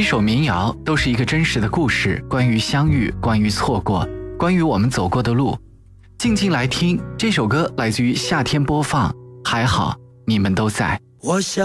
首民谣都是一个真实的故事，关于相遇，关于错过，关于我们走过的路。静静来听，这首歌来自于夏天播放，还好你们都在。 我想